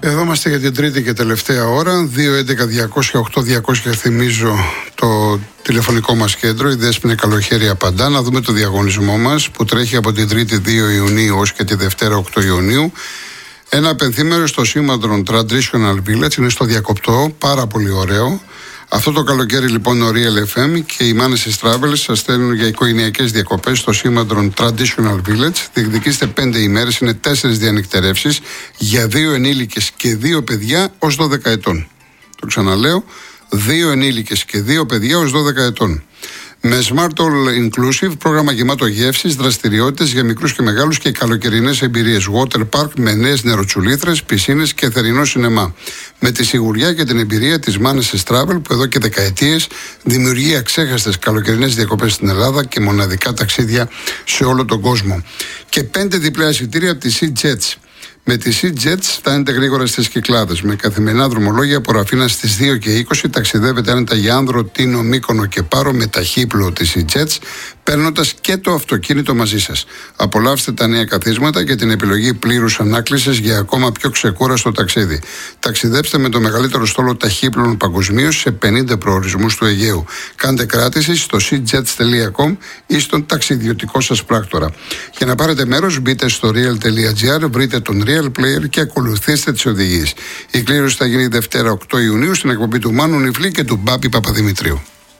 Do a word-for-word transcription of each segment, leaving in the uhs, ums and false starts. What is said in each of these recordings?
Εδώ είμαστε για την τρίτη και τελευταία ώρα. δύο έντεκα διακόσια οκτώ διακόσια θυμίζω το τηλεφωνικό μας κέντρο. Η Δέσποινα Καλοχέρη απαντά. Να δούμε το διαγωνισμό μας που τρέχει από την Τρίτη δύο Ιουνίου ως και τη Δευτέρα οκτώ Ιουνίου. Ένα απενθήμερο στο Σήμαντρον Traditional Village, είναι στο Διακοπτό, πάρα πολύ ωραίο. Αυτό το καλοκαίρι λοιπόν ο Real εφ εμ και οι Μάνεσες Travels σας στέλνουν για οικογενειακές διακοπές στο Σήμαντρον Traditional Village. Διεκδικήστε πέντε ημέρες, είναι τέσσερις διανυκτερεύσεις για δύο ενήλικες και δύο παιδιά ως δώδεκα ετών. Το ξαναλέω, δύο ενήλικες και δύο παιδιά ως δώδεκα ετών. Με Smart All Inclusive, πρόγραμμα γεμάτο γεύσεις, δραστηριότητες για μικρούς και μεγάλους και καλοκαιρινές εμπειρίες. Water Park με νέες νεροτσουλήθρες, πισίνες και θερινό σινεμά. Με τη σιγουριά και την εμπειρία της Μάνεσες Travel που εδώ και δεκαετίες δημιουργεί αξέχαστες καλοκαιρινές διακοπές στην Ελλάδα και μοναδικά ταξίδια σε όλο τον κόσμο. Και πέντε διπλά εισιτήρια από τη SeaJets. Με τη SeaJets φτάνετε γρήγορα στις Κυκλάδες. Με καθημερινά δρομολόγια από Ραφίνα στις δύο και είκοσι ταξιδεύετε άνετα για Άνδρο, Τίνο, Μύκονο και Πάρο με ταχύπλο της SeaJets, παίρνοντας και το αυτοκίνητο μαζί σας. Απολαύστε τα νέα καθίσματα και την επιλογή πλήρους ανάκλησης για ακόμα πιο ξεκούραστο ταξίδι. Ταξιδέψτε με το μεγαλύτερο στόλο ταχύπλων παγκοσμίως σε πενήντα προορισμούς του Αιγαίου. Κάντε κράτηση στο seajets τελεία com ή στον ταξιδιωτικό σας πράκτορα. Για να πάρετε μέρος, μπείτε στο real τελεία gr, βρείτε τον Real Player και ακολουθήστε τις οδηγίες. Η κλήρωση θα γίνει Δευτέρα οκτώ Ιουνίου στην εκπομπή του Μάνου Νιφλή και του Μπάπη Παπαδημητρίου.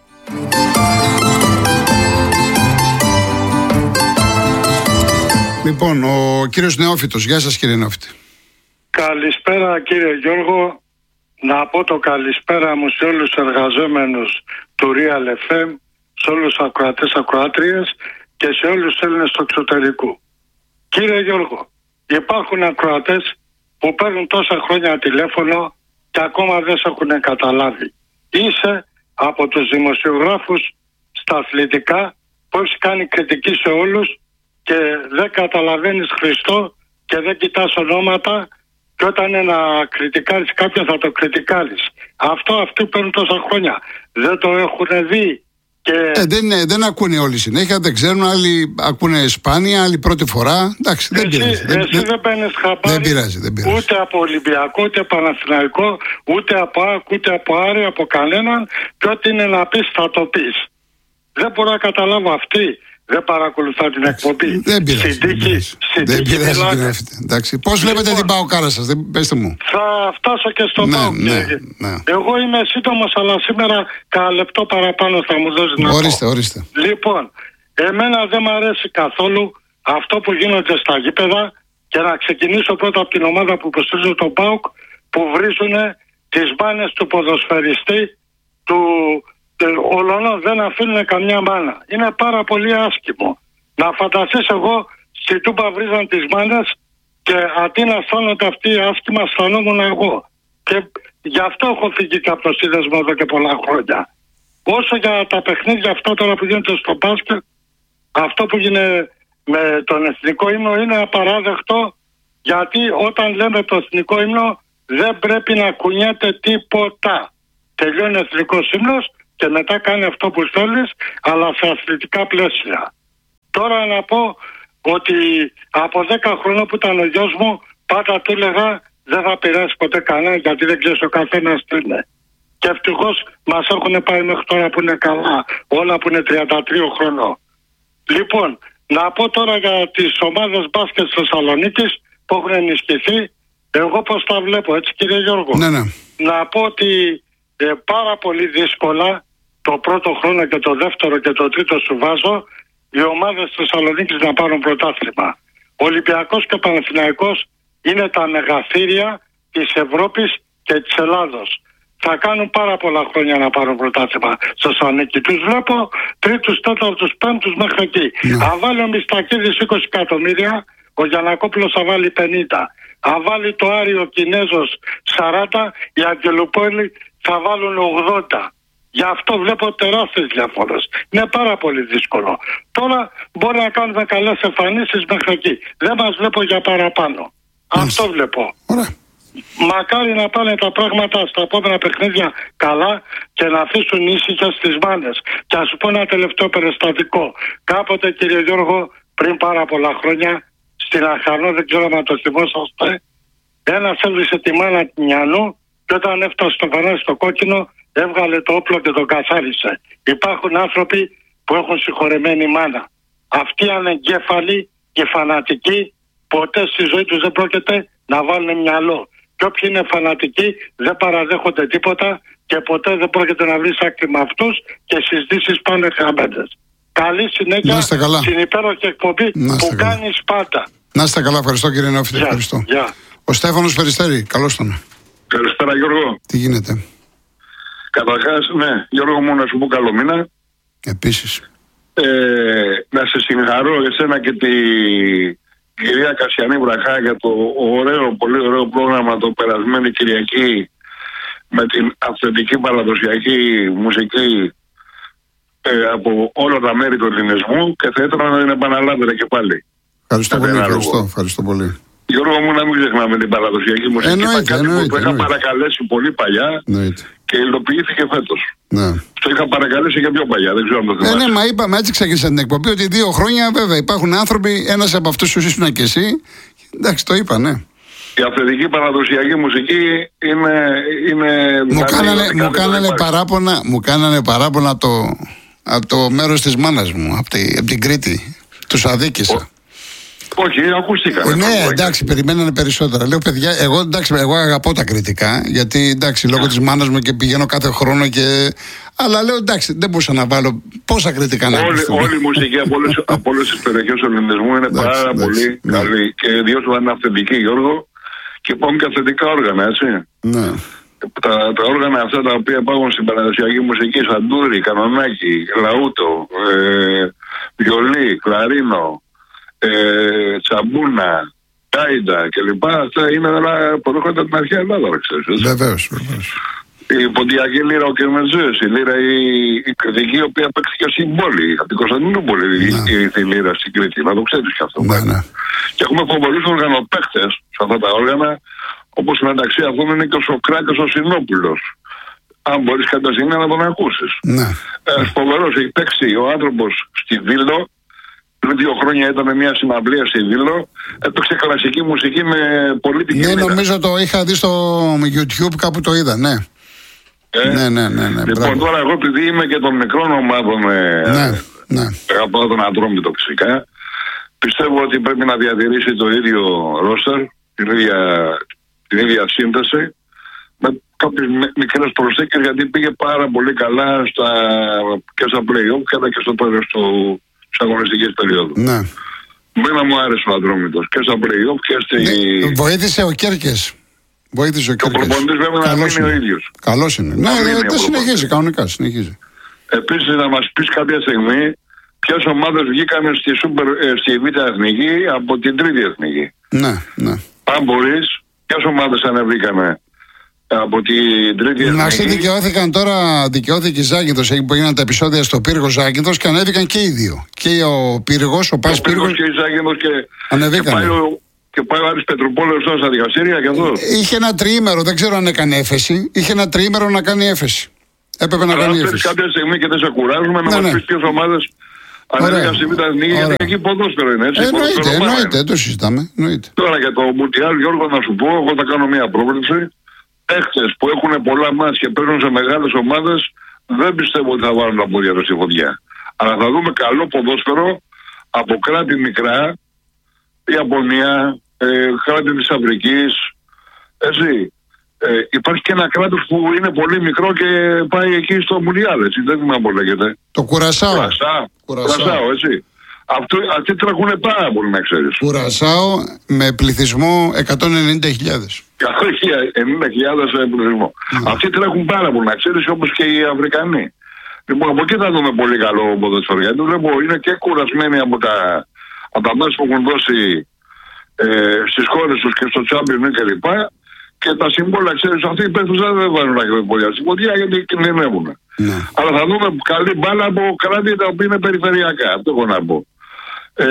Λοιπόν, ο κύριος Νεόφυτος. Γεια σας κύριε Νεόφυτη. Καλησπέρα κύριε Γιώργο. Να πω το καλησπέρα μου σε όλους τους εργαζόμενους του Real εφ εμ, σε όλους τους ακροατές ακροάτριες και σε όλους τους Έλληνες του εξωτερικού. Κύριε Γιώργο, υπάρχουν ακροατές που παίρνουν τόσα χρόνια τηλέφωνο και ακόμα δεν σε έχουν καταλάβει. Είσαι από τους δημοσιογράφους στα αθλητικά που έχεις κάνει κριτική σε όλους και δεν καταλαβαίνεις Χριστό και δεν κοιτάς ονόματα, και όταν είναι να κριτικάρεις κάποιον θα το κριτικάρεις. Αυτό αυτοί παίρνουν τόσα χρόνια. Δεν το έχουν δει. Και... Ε, δεν, δεν ακούνε όλοι συνέχεια, δεν ξέρουν, άλλοι ακούνε σπάνια, άλλοι πρώτη φορά. Εντάξει, δεν εσύ, πειράζει. Εσύ δεν, δεν παίρνεις χαμπάρι, δεν πειράζει, δεν πειράζει. Ούτε από Ολυμπιακό, ούτε Παναθηναϊκό, ούτε από ΑΚ, ούτε από Άρη, από κανέναν, και ό,τι είναι να πεις θα το πεις. Δεν μπορώ να καταλάβω αυτοί. Δεν παρακολουθώ την εκπομπή. Δεν πειράζει. Δεν πειράζει. Εντάξει. Πώς βλέπετε λοιπόν, την Παοκάρα σας, δεν πέστε μου. Θα φτάσω και στο ναι, Πάοκ. Ναι, ναι. Εγώ είμαι σύντομος, αλλά σήμερα κάνα λεπτό παραπάνω θα μου δώσει να πω. Ορίστε, ορίστε. Λοιπόν, εμένα δεν μου αρέσει καθόλου αυτό που γίνονται στα γήπεδα, και να ξεκινήσω πρώτα από την ομάδα που υποστηρίζω τον ΠΑΟΚ, που βρίζουν τις μπάνες του ποδοσφαιριστή του. Ολονό, δεν αφήνουν καμιά μάνα. Είναι πάρα πολύ άσχημο. Να φανταστείς, εγώ στη Τούμπα βρίζαν τις μάνες και αντί να αισθάνονται αυτοί άσχημα, αισθανόμουν εγώ. Και γι' αυτό έχω φύγει και από το σύνδεσμο εδώ και πολλά χρόνια. Όσο για τα παιχνίδια αυτά τώρα που γίνονται στο μπάσκετ, αυτό που γίνεται με τον εθνικό ύμνο είναι απαράδεκτο, γιατί όταν λέμε το εθνικό ύμνο δεν πρέπει να κουνιέται τίποτα. Τελειώνει ο εθνικός ύμνος και μετά κάνει αυτό που θέλεις, αλλά σε αθλητικά πλαίσια. Τώρα να πω ότι από δέκα χρόνια που ήταν ο γιος μου, πάντα του έλεγα δεν θα πειράσει ποτέ κανένα, γιατί δεν ξέρεις ο καθένας τι είναι. Και ευτυχώς μας έχουν πάει μέχρι τώρα που είναι καλά, όλα που είναι τριάντα τρία χρονών. Λοιπόν, να πω τώρα για τις ομάδες μπάσκετ της Θεσσαλονίκης που έχουν ενισχυθεί, εγώ πώς τα βλέπω, έτσι κύριε Γιώργο. Ναι, ναι. Να πω ότι ε, πάρα πολύ δύσκολα το πρώτο χρόνο και το δεύτερο και το τρίτο σου βάζω οι ομάδες της Θεσσαλονίκης να πάρουν πρωτάθλημα. Ο Ολυμπιακός και ο Παναθηναϊκός είναι τα μεγαθύρια της Ευρώπης και της Ελλάδος. Θα κάνουν πάρα πολλά χρόνια να πάρουν πρωτάθλημα στο Θεσσαλονίκη. Τους βλέπω τρίτους, τέταρτους, πέμπτους μέχρι εκεί. Yeah. Αν βάλει ο Μιστακίδης είκοσι εκατομμύρια, ο Γιαννακόπουλος θα βάλει πενήντα. Αν βάλει το Άριο ο Κινέζος σαράντα, οι Αγγελοπόλοι θα βάλουν ογδόντα. Γι' αυτό βλέπω τεράστιες διαφορές. Είναι πάρα πολύ δύσκολο. Τώρα μπορεί να κάνουμε καλές εμφανίσεις μέχρι εκεί. Δεν μας βλέπω για παραπάνω. Yes. Αυτό βλέπω. Ωραία. Μακάρι να πάνε τα πράγματα στα επόμενα παιχνίδια καλά και να αφήσουν ήσυχες τις μάνες. Και ας σου πω ένα τελευταίο περιστατικό. Κάποτε, κύριε Γιώργο, πριν πάρα πολλά χρόνια, στην Αχαρνό, δεν ξέρω αν το θυμόσαστε, Ένας έβρισε τη μάνα του Νιανού και όταν έφτασε στο φανάρι στο κόκκινο έβγαλε το όπλο και τον καθάρισε. Υπάρχουν άνθρωποι που έχουν συγχωρεμένη μάνα. Αυτοί οι ανεγκέφαλοι και φανατικοί ποτέ στη ζωή τους δεν πρόκειται να βάλουν μυαλό. Και όποιοι είναι φανατικοί δεν παραδέχονται τίποτα και ποτέ δεν πρόκειται να βρεις άκρη με αυτούς και συζητήσεις πάνε χαμπέντες. Καλή συνέχεια στην υπέροχη εκπομπή που κάνεις πάντα. Να είστε καλά, ευχαριστώ κύριε Νεόφιτε. Yeah, ευχαριστώ. Yeah. Ο Στέφανος Περιστέρη, καλώς τον. Καλησπέρα Γιώργο. Τι γίνεται? Καταρχάς, ναι, Γιώργο μου να σου πω καλό μήνα. Επίσης. Ε, να σε συγχαρώ εσένα και τη κυρία Κασιανή Βραχά για το ωραίο, πολύ ωραίο πρόγραμμα το περασμένη Κυριακή με την αυθεντική παραδοσιακή μουσική ε, από όλα τα μέρη του ελληνισμού και θα ήθελα να την επαναλάβετε και πάλι. Ευχαριστώ πολύ, ευχαριστώ, ευχαριστώ πολύ. Γιώργο μου, να μην ξεχνάμε την παραδοσιακή μουσική. Εννοείται, εννοείται, που είχα παρακαλέσει πολύ παλιά εννοείται. Και υλοποιήθηκε φέτος. Ναι. Το είχα παρακαλέσει και πιο παλιά, δεν ξέρω αν το θυμάσαι. Ε, ναι, μα είπαμε, έτσι ξεκίνησα την εκπομπή, ότι δύο χρόνια βέβαια υπάρχουν άνθρωποι, ένας από αυτούς τους ήσουν και εσύ. Εντάξει, το είπα, ναι. Η αυθεντική παραδοσιακή μουσική είναι. είναι μου κάνανε, μου κάνανε παράπονα, μου κάνανε παράπονα από το, από το μέρος της μάνας μου, από, τη, από την Κρήτη. Τους αδίκησα. Όχι, ακούστηκαν. Ε, ναι, εντάξει, περιμένανε περισσότερα. Λέω, παιδιά, εγώ, εντάξει, εγώ αγαπώ τα κριτικά, γιατί εντάξει, λόγω της μάνας μου και πηγαίνω κάθε χρόνο και. Αλλά λέω, εντάξει, δεν μπορούσα να βάλω πόσα κριτικά να ακούσω. Όλη η μουσική από όλες τις περιοχές του ελληνισμού είναι εντάξει, πάρα εντάξει, πολύ ναι. καλή. Και ιδίως όταν είναι αυθεντική, Γιώργο, και υπάρχουν και αυθεντικά όργανα, έτσι. Ναι. Τα, τα όργανα αυτά τα οποία υπάρχουν στην παραδοσιακή μουσική, σαντούρι, κανονάκι, λαούτο, ε, βιολί, κλαρίνο. Ε, τσαμπούνα, τάιντα κλπ. Αυτά είναι όλα που έρχονται από την αρχαία Ελλάδα, ξέρεις. Βεβαίως, βεβαίως. Η ποντιακή λύρα, ο Κερμετζές, η λύρα η, η κριτική, η οποία παίχθηκε στην πόλη, από την Κωνσταντινούπολη, ναι. η, η, η λύρα στην Κρήτη, να το ξέρεις και αυτό. Ναι, ναι. Και έχουμε φοβολούς οργανοπαίχτες σε αυτά τα όργανα, όπως μεταξύ αυτών είναι και ο Σοκράτης ο Συνόπουλος. Αν μπορείς κάποια στιγμή να τον ακούσεις. Ναι. Ε, φοβερός, έχει παίξει ο άνθρωπος στη Βίλο. Πριν δύο χρόνια ήταν μια συναυλία στη Βίλο. Έπαιξε κλασική μουσική με πολύ την Ναι, νομίζω το είχα δει στο YouTube, κάπου το είδα, ναι. Ε, ναι, ναι, ναι, ναι. Λοιπόν, μπράβο. Τώρα εγώ επειδή είμαι και των μικρών ομάδων, ε, ναι, ναι. αγαπάω τον Ατρόμητο φυσικά, πιστεύω ότι πρέπει να διατηρήσει το ίδιο ρόστερ, την ίδια, την ίδια σύνθεση, με κάποιες μικρές προσθήκες, γιατί πήγε πάρα πολύ καλά στα, και στα play-off και στο τέλος του. Της αγωνιστικής περίοδου. Ναι. Μένα μου άρεσε ο Ατρόμητος και στα play-off και στη. Ναι, βοήθησε ο Κέρκες. Βοήθησε ο Κέρκες. Και ο προπονητής βέβαια να μείνει ο ίδιος. Καλός είναι. Ναι, δεν συνεχίζει, κανονικά συνεχίζει. Επίσης να μας πεις κάποια στιγμή ποιες ομάδες βγήκαν στη, super, ε, στη Β' Εθνική από την Τρίτη Εθνική. Ναι, ναι. Αν μπορείς, ποιες ομάδες ανεβήκανε από την Τρίτη Εθνική. Αυτοί δικαιώθηκαν τώρα, δικαιώθηκε η Ζάκυνθος, εκεί που έγιναν τα επεισόδια στο Πύργο Ζάκυνθος και ανέβηκαν και οι δύο. Και ο Πύργος, ο Πας Πύργος. Και η Ζάκυνθος και, ανεβήκαν. Και πάει ο, και πάει ο Άρης Πετρουπόλεως τώρα στα δικαστήρια και αυτό. Είχε ένα τριήμερο, δεν ξέρω αν έκανε έφεση. Είχε ένα τριήμερο να κάνει έφεση. Έπρεπε να αλλά κάνει έφεση. Κάποια στιγμή και δεν σε κουράζουμε να ναι, μας ναι. πεις ποιες ομάδες ανέβηκαν στη Β' Εθνική, γιατί εκεί ποδόσφαιρο είναι έτσι. Εννοείται, εννοείται, δεν το συζητάμε. Εννοείται. Τώρα για το Μουντιάλ, Γιώργο, να σου πω, εγώ θα κάνω μια πρόβλεψη. Παίχτες που έχουν πολλά μάτς και παίρνουν σε μεγάλες ομάδες, δεν πιστεύω ότι θα βάλουν τα πόδια τους στη φωτιά. Αλλά θα δούμε καλό ποδόσφαιρο από κράτη μικρά, Ιαπωνία, ε, κράτη της Αφρικής, έτσι. Ε, υπάρχει και ένα κράτος που είναι πολύ μικρό και πάει εκεί στο Μουντιάλ, έτσι. Δεν θυμάμαι πώς λέγεται. Το Κουρασάο. Κουρασάο, Κουρασάο, έτσι. Αυτό, αυτοί τρέχουν πάρα πολύ, να ξέρεις. Κουρασάο με πληθυσμό εκατόν ενενήντα χιλιάδες. εκατόν ενενήντα χιλιάδες πληθυσμό. Mm. Αυτοί τρέχουν πάρα πολύ, να ξέρεις, όπως και οι Αφρικανοί. Λοιπόν, από εκεί θα δούμε πολύ καλό ποδόσφαιρο. Γιατί βλέπω είναι και κουρασμένοι από τα, από τα μάτια που έχουν δώσει ε, στις χώρες τους και στο Champions League κλπ. Και τα συμβόλαια, ξέρεις, αυτοί οι παίκτες δεν βάλουν να έχουν πολύ ασυμβολία γιατί κινδυνεύουν. Mm. Αλλά θα δούμε καλή μπάλα από κράτη τα οποία είναι περιφερειακά. Αυτό έχω να πω. Ε,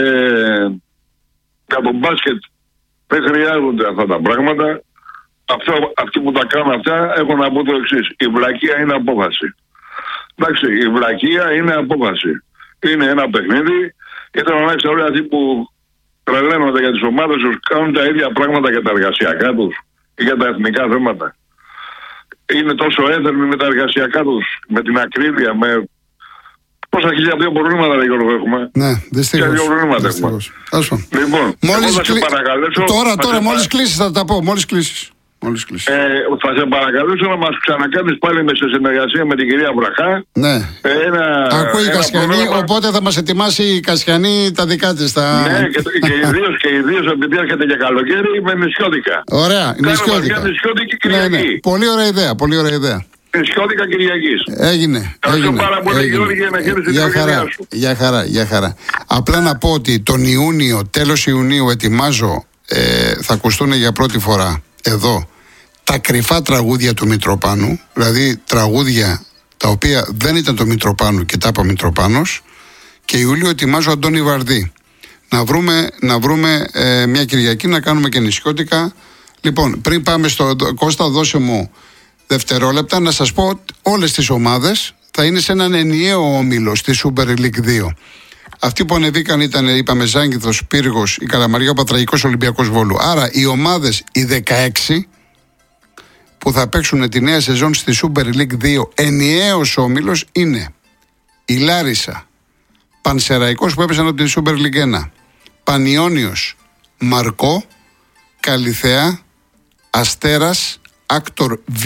από μπάσκετ δεν χρειάζονται αυτά τα πράγματα. Αυτό, αυτοί που τα κάνουν αυτά έχω να πω το εξής. Η βλακεία είναι απόφαση. Εντάξει, η βλακεία είναι απόφαση. Είναι ένα παιχνίδι. Ήθελα να ξέρω αυτοί που τρελαίνονται για τις ομάδες τους, κάνουν τα ίδια πράγματα για τα εργασιακά τους ή για τα εθνικά θέματα. Είναι τόσο έθερμοι με τα εργασιακά τους, με την ακρίβεια, με πόσα χίλια δύο προβλήματα δεν έχουμε. Ναι, δυστυχώς. Δύο προβλήματα έχουμε. Λοιπόν, μόλις θα κλει... σε παρακαλέσω... Τώρα, τώρα, σε... μόλις κλείσεις θα τα πω, μόλις κλείσεις. Μόλις κλείσεις. Ε, θα σε παρακαλέσω να μας ξανακάνεις πάλι με σε συνεργασία με την κυρία Βραχά. Ναι. Ένα, ακούει η Κασιανή, πρόγραμμα... οπότε θα μας ετοιμάσει η Κασιανή τα δικά της. Τα... Ναι, και, και ιδίως και ιδίως επειδή έρχεται και καλοκαίρι με νησιώτικα. Ωραία, νησιώτικα. Ναι, ναι. Πολύ ωραία ιδέα, πολύ ωραία ιδέα. Νησιώτικα Κυριακής. Έγινε. Ευχαριστώ πάρα πολύ, Γιώργη, να χαίρεσαι την οικογένειά σου. Για χαρά, για χαρά. Απλά να πω ότι τον Ιούνιο, τέλος Ιουνίου, ετοιμάζω, ε, θα ακουστούν για πρώτη φορά εδώ τα κρυφά τραγούδια του Μητροπάνου, δηλαδή τραγούδια τα οποία δεν ήταν το Μητροπάνου και τα είπα Μητροπάνος, και Ιούλιο ετοιμάζω Αντώνη Βαρδί. Να βρούμε, να βρούμε ε, μια Κυριακή να κάνουμε και νησιώτικα. Λοιπόν, πριν πάμε στο Κώστα, δώσε μου δευτερόλεπτα να σας πω ότι όλες τις ομάδες θα είναι σε έναν ενιαίο όμιλο στη Super League δύο. Αυτοί που ανεβήκαν ήταν, είπαμε, Ζάγκηθος, Πύργος, η Καλαμαριά, ο Πατραγικός, Ολυμπιακός Βόλου. Άρα οι ομάδες, οι δεκαέξι που θα παίξουν τη νέα σεζόν στη Super League δύο, ενιαίος όμιλος, είναι η Λάρισα, Πανσεραϊκός που έπεσαν από την Super League ένα, Πανιώνιος, Μαρκό, Καλιθέα, Αστέρας, Άκτορ Β,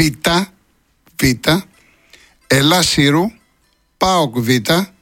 Β, Ελλάς Σύρου, ΠΑΟΚ Β,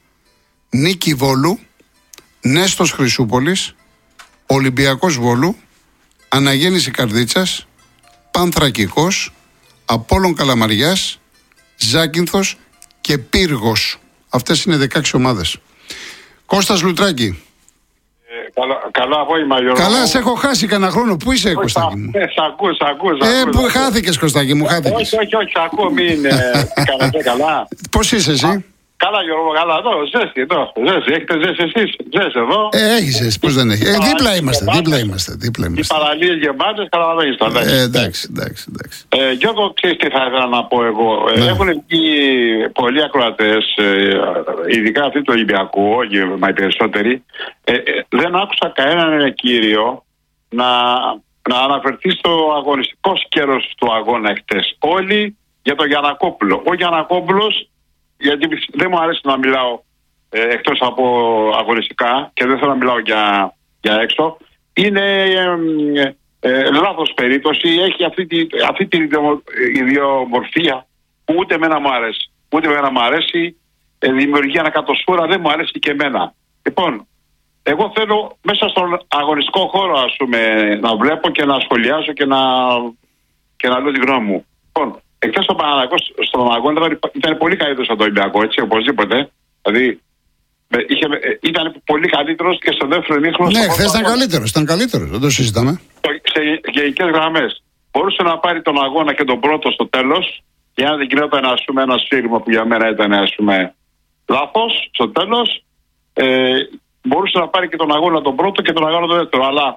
Νίκη Βόλου, Νέστος Χρυσούπολης, Ολυμπιακός Βόλου, Αναγέννηση Καρδίτσας, Πανθρακικός, Απόλλων Καλαμαριάς, Ζάκυνθος και Πύργος. Αυτές είναι δεκαέξι ομάδες. Κώστας Λουτράκη. Καλό, καλό απόγευμα, Γιώργο. Καλά, σε έχω χάσει κανένα χρόνο. Πού είσαι, Κωστάκη μου? Ε, σ' ακούω, σ' ακούω. Ε, πού χάθηκες, Κωστάκη μου, χάθηκες. Όχι, όχι, όχι, σ' ακούω, μην κάνετε καλά. Πώς είσαι εσύ? Καλά, Γιώργο, καλά, εδώ, ζέστη, εδώ, ζέστη, έχετε ζέστη εσείς, ζέστη εδώ. Ε, έχεις ζέστη, πώς δεν έχει. Ε, δίπλα είμαστε, δίπλα είμαστε, δίπλα είμαστε. Οι παραλίες γεμάτες, καταλαβαίνεις το. Ε, εντάξει, εντάξει, εντάξει. Ε, Γιώργο, ξέρεις τι θα ήθελα να πω εγώ. Ναι. Έχουν βγει πολλοί ακροατές, ειδικά αυτοί του Ολυμπιακού, όχι μα οι περισσότεροι. Ε, ε, δεν άκουσα κανέναν κύριο να, να αναφερθεί στο αγωνιστικό σκέλος του αγώνα χτες. Όλοι για τον Γιαννακόπουλο. Ο Γιαννακόπουλος, γιατί δεν μου αρέσει να μιλάω ε, εκτός από αγωνιστικά και δεν θέλω να μιλάω για, για έξω, είναι ε, ε, λάθος περίπτωση, έχει αυτή, τη, αυτή την ιδιομορφία που ούτε εμένα μου αρέσει. Ούτε εμένα μου αρέσει, ε, δημιουργεί ανακατοσούρα, δεν μου αρέσει και εμένα. Λοιπόν, εγώ θέλω μέσα στον αγωνιστικό χώρο, ας πούμε, να βλέπω και να σχολιάζω και να, και να λέω τη γνώμη μου. Λοιπόν, εκτός ο Παναθηναϊκός στον αγώνα ήταν, ήταν πολύ καλύτερος από το Ολυμπιακό, έτσι, οπωσδήποτε. Δηλαδή, είχε, ήταν πολύ καλύτερος και στο δεύτερο ημίχρονο. Ναι, χθες ήταν καλύτερος, ήταν καλύτερος, δεν το συζητάμε. Σε γενικές γραμμές. Μπορούσε να πάρει τον αγώνα και τον πρώτο στο τέλος, για να δεν γινόταν, ας πούμε, ένα σφύριγμα που για μένα ήταν, ας πούμε, λάθος στο τέλος. Ε, μπορούσε να πάρει και τον αγώνα τον πρώτο και τον αγώνα τον δεύτερο. Αλλά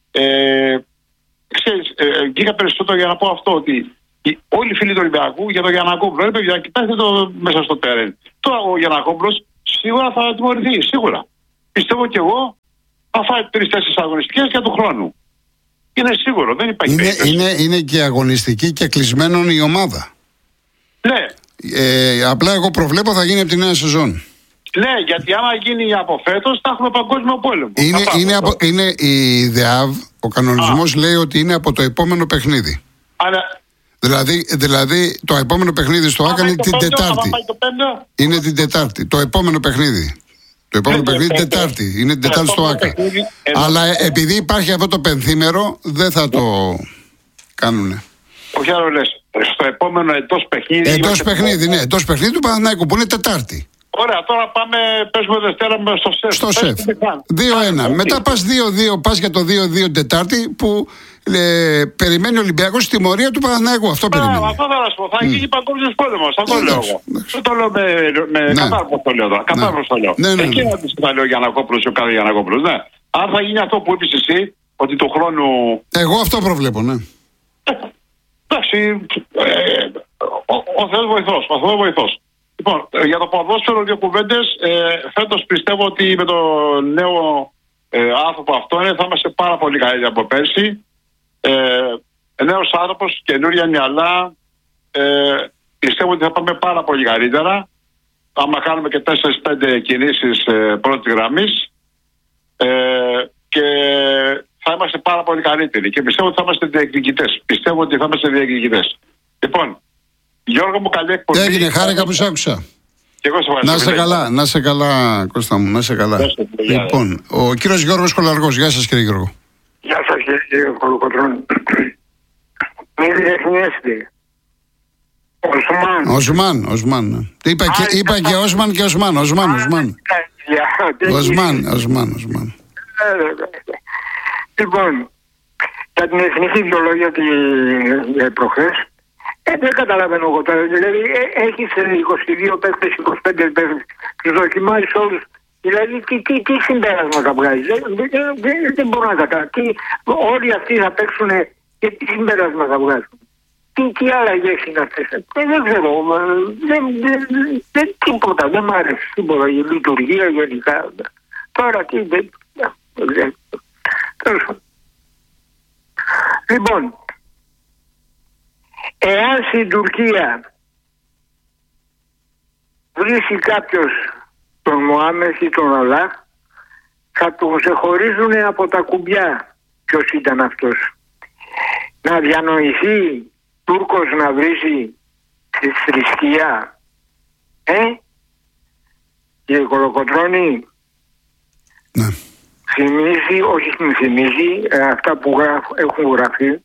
ε, ξέρεις, ε, βγήκα περισσότερο για να πω αυτό, ότι όλοι οι φίλοι του Ολυμπιακού για τον Γιαννακόπουλο. Ρε παιδιά, κοιτάξτε το μέσα στο τέρεν. Τώρα ο Γιαννακόπουλος σίγουρα θα τιμωρηθεί. Σίγουρα. Πιστεύω κι εγώ θα φάει τρεις-τέσσερις αγωνιστικές για του χρόνου. Είναι σίγουρο, δεν υπάρχει είναι, περίπτωση. είναι, είναι και αγωνιστική και κλεισμένον η ομάδα. Ναι. Ε, απλά εγώ προβλέπω θα γίνει από τη νέα σεζόν. Ναι, γιατί άμα γίνει από φέτος θα έχουμε παγκόσμιο πόλεμο. Είναι, είναι, από, είναι η ΔΕΑΒ, ο κανονισμός λέει ότι είναι από το επόμενο παιχνίδι. Αλλά... Δηλαδή, δηλαδή το επόμενο παιχνίδι στο Άκα είναι την πέντε, Τετάρτη. Είναι την Τετάρτη. Το επόμενο παιχνίδι. Το επόμενο ναι, παιχνίδι ναι, είναι Τετάρτη. Είναι την Τετάρτη στο Άκα. Αλλά επειδή υπάρχει αυτό το πενθήμερο, δεν θα το κάνουνε. Όχι άλλο λες. Στο επόμενο εντός παιχνίδι. Εντός παιχνίδι, ναι. Εντός παιχνίδι του Παναθηναϊκού που είναι Τετάρτη. Ωραία, τώρα πάμε, παίζουμε Δευτέρα στο ΣΕΦ. Στο ΣΕΦ. δύο ένα. Μετά πας δύο δύο, πας για το δύο δύο Τετάρτη που ε, περιμένει ο Ολυμπιακός στη τιμωρία του Παναθηναϊκού. Αυτό περιμένει. Αυτό θα σου πω. Θα mm. γίνει παγκόσμιος πόλεμος. Αυτό το λέω εγώ. Δεν το λέω με, με ναι. κατάρροπο το λέω τώρα. Κατάρροπο το λέω. Ναι, ναι, εκεί να τη λέει ο Γιαννακόπουλος ή ο κάθε Γιαννακόπουλος. Ναι. Αν θα γίνει αυτό που είπες εσύ, ότι του χρόνου. Εγώ αυτό προβλέπω, ναι. Εντάξει. Ο Θεός βοηθός. Ο Θεός βοηθός. Λοιπόν, για το ποδόσφαιρο δύο κουβέντες. Ε, φέτος πιστεύω ότι με το νέο ε, άνθρωπο αυτό είναι, θα είμαστε πάρα πολύ καλύτεροι από πέρσι. Ε, νέος άνθρωπος, καινούρια μυαλά. Ε, πιστεύω ότι θα πάμε πάρα πολύ καλύτερα. Άμα κάνουμε και τέσσερις πέντε κινήσεις ε, πρώτη γραμμής. Ε, και θα είμαστε πάρα πολύ καλύτεροι. Και πιστεύω ότι θα είμαστε διεκδικητές. Πιστεύω ότι θα είμαστε διεκδικητές. Λοιπόν, Γιώργο μου, καλή εκπομπή. Έγινε, χάρηκα που σ' άκουσα. Και εγώ σε να σε καλά, να σε καλά, Κώστα μου, να σε καλά. Είστε, λοιπόν, ο κύριος Γιώργος Κολαργός. Γεια σας, κύριε Γιώργο. Γεια σας, κύριε Κολοκοτρώνη. Μην διεθνιέστε. Οσμάν. Οσμάν, Οσμάν. Είπα και, είπα και Οσμάν και Οσμάν, Οσμάν, Οσμάν. Οσμάν, Οσμάν, Οσμάν. Λοιπόν, για την εθνική βιολόγια τη προχθές, ε, δεν καταλαβαίνω εγώ τώρα. Δηλαδή, ε, έχεις είκοσι δύο παίκτες, είκοσι πέντε παίκτες, τους δοκιμάζεις όλους. Δηλαδή, τι, τι, τι συμπέρασμα θα βγάλεις. Δεν, δεν, δεν, δεν μπορώ να καταλάβω. Όλοι αυτοί θα παίξουν και τι συμπέρασμα θα βγάλουν. Τι, τι αλλαγές είναι αυτές. Ε, δεν ξέρω. Δεν, δεν, δεν, τίποτα. Δεν μ' άρεσε τίποτα. Η λειτουργία γενικά. Τώρα τι. Δεν, δεν ξέρω. Τέλος πάντων. Λοιπόν, εάν στην Τουρκία βρίσκει κάποιος τον Μωάμεθ ή τον Αλάχ, θα τον ξεχωρίζουν από τα κουμπιά ποιος ήταν αυτός. Να διανοηθεί Τούρκος να βρίζει τη θρησκεία. Ε, κύριε Κολοκοτρώνη, ναι. Θυμίζει, όχι μου θυμίζει, ε, αυτά που γράφ, έχουν γραφεί,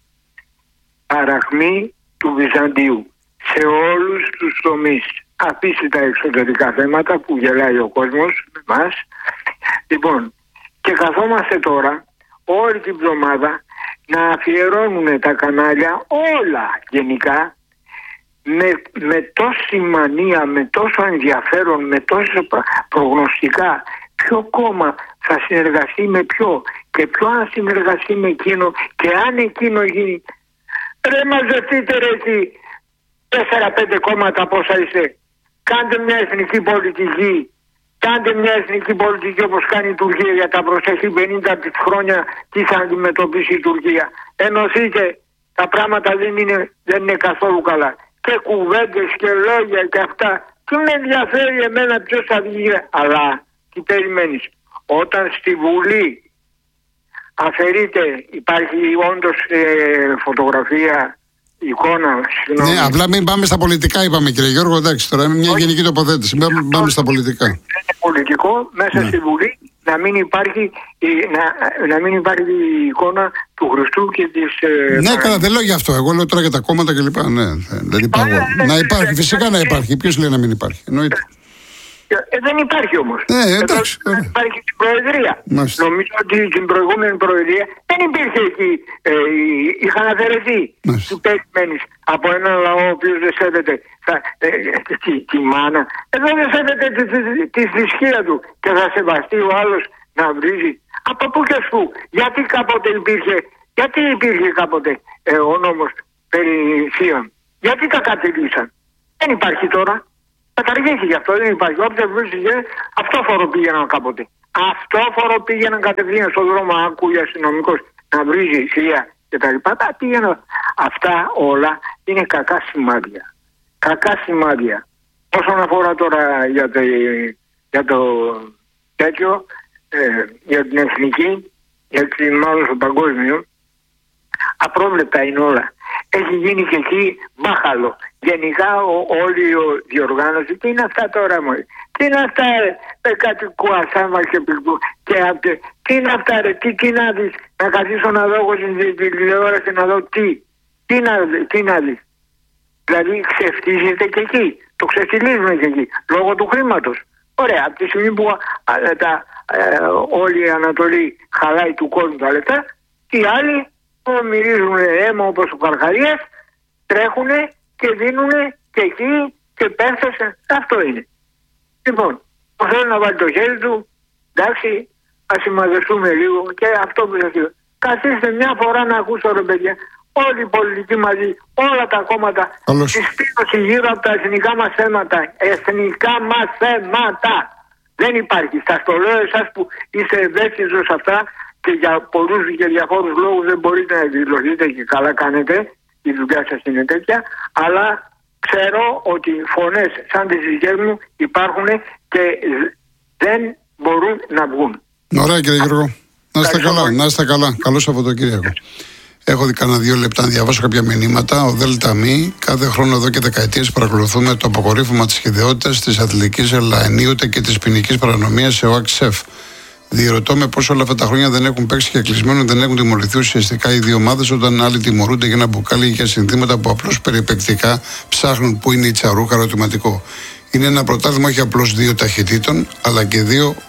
παραχμή του Βυζαντίου σε όλους τους τομείς. Αφήστε τα εξωτερικά θέματα που γελάει ο κόσμος με εμάς. Λοιπόν, και καθόμαστε τώρα όλη την εβδομάδα να αφιερώνουν τα κανάλια όλα γενικά με, με τόση μανία, με τόσο ενδιαφέρον, με τόσο προγνωστικά ποιο κόμμα θα συνεργαστεί με ποιο και ποιο αν συνεργαστεί με εκείνο και αν εκείνο γίνει. Ρε μαζευτείτε ρε εκεί τέσσερα πέντε κόμματα πόσα είστε. Κάντε μια εθνική πολιτική. Κάντε μια εθνική πολιτική όπως κάνει η Τουρκία για τα προσεχή πενήντα χρόνια τι θα αντιμετωπίσει η Τουρκία. Ενωθείτε, τα πράγματα δεν είναι, δεν είναι καθόλου καλά. Και κουβέντες και λόγια και αυτά. Τι με ενδιαφέρει εμένα ποιος θα βγει. Αλλά τι περιμένεις. Όταν στη Βουλή αφαιρείται, υπάρχει όντως ε, φωτογραφία, εικόνα, συγγνώμη. Ναι, απλά μην πάμε στα πολιτικά, είπαμε κύριε Γιώργο. Εντάξει, τώρα είναι μια γενική τοποθέτηση. Μην πάμε, πάμε στα πολιτικά. Είναι πολιτικό μέσα ναι. στη Βουλή να μην υπάρχει, να, να μην υπάρχει η εικόνα του Χριστού και της. Ε, ναι, καλά, δεν λέω γι' αυτό. Εγώ λέω τώρα για τα κόμματα κλπ. Ναι, δεν υπάρχει. Να υπάρχει, φυσικά να υπάρχει. Ποιος λέει να μην υπάρχει. Εννοείται. Ε, δεν υπάρχει όμως. Ναι, εντάξει. Εδώ υπάρχει στην Προεδρία. Μάλιστα. Νομίζω ότι την προηγούμενη Προεδρία δεν υπήρχε εκεί. Ε, είχαν αφαιρεθεί. Τι περιμένεις από έναν λαό ο οποίος δεν σέβεται θα, ε, τη, τη μάνα. Εδώ δεν σέβεται τη, τη, τη θρησκεία του και θα σεβαστεί ο άλλος να βρίζει. Από πού και σου. Γιατί κάποτε υπήρχε, γιατί υπήρχε κάποτε ε, ο νόμος περί θείων. Γιατί τα κατελήσαν. Δεν υπάρχει τώρα. Καταργήθηκε αυτό, δεν υπάρχει. Όποιος βρίσκεται, αυτόφορο πήγαιναν κάποτε. Αυτόφορο πήγαιναν κατευθείαν στον δρόμο, άκουγε αστυνομικός να βρίζει θεία κτλ. Τα πήγαιναν. Αυτά όλα είναι κακά σημάδια. Κακά σημάδια. Όσον αφορά τώρα για το, για το τέτοιο, ε, για την εθνική, για την μάλλον στο παγκόσμιο, απρόβλεπτα είναι όλα. Έχει γίνει και εκεί μπάχαλο. Γενικά ο, όλη η διοργάνωση. Τι είναι αυτά τώρα μου. Τι είναι αυτά ρε, κάτι κουασάμα και πικού. Και απτε, τι είναι αυτά ρε. Τι, τι να δεις. Να καθίσω να δω εγώ στην τηλεόραση να δω τι. Τι να, τι να δεις. Δηλαδή ξεφτίζεται και εκεί. Το ξεφτιλίζουμε και εκεί. Λόγω του χρήματος. Ωραία. Από τη στιγμή που α, τα, ε, όλη η Ανατολή χαλάει του κόσμου τα λεφτά. Οι άλλοι που μυρίζουν αίμα όπως ο Καρχαρίας τρέχουν και δίνουν και εκεί και πέφτασαν. Αυτό είναι. Λοιπόν, που θέλει να βάλει το χέρι του, εντάξει, ας συμμαζευτούμε λίγο και αυτό που σας λέω. Καθίστε μια φορά να ακούσω ρε παιδιά, όλοι οι πολιτικοί μαζί, όλα τα κόμματα, τη στήρωση γύρω από τα εθνικά μας θέματα. Εθνικά μας θέματα. Δεν υπάρχει. Σας το λέω εσάς που είστε ευαίσθητος σε αυτά και για πολλούς και διαφόρους λόγους δεν μπορείτε να εκδηλωθείτε και καλά κάνετε, η δουλειά σας είναι τέτοια, αλλά ξέρω ότι φωνές σαν τις δικές μου υπάρχουν και δεν μπορούν να βγουν. Ωραία κύριε Γιώργο. Να είστε καλά, να είστε καλά. Καλό Σαββατοκύριακο. Έχω δει κανένα δύο λεπτά να διαβάσω κάποια μηνύματα. Ο Δέλτα Μη, κάθε χρόνο εδώ και δεκαετίες παρακολουθούμε το αποκορύφωμα της χυδαιότητας, της αθλητικής ελαενίωτε και της ποινικής παρανομίας σε ΟΑΚΣΕΦ. Διερωτώ με πώς όλα αυτά τα χρόνια δεν έχουν παίξει και κλεισμένο, δεν έχουν τιμωρηθεί ουσιαστικά οι δύο ομάδες, όταν άλλοι τιμωρούνται για ένα μπουκάλι για συνθήματα που απλώς περιπεκτικά ψάχνουν που είναι η τσαρούχα. Ερωτηματικό. Είναι ένα πρωτάθλημα όχι απλώς δύο ταχυτήτων, αλλά και δύο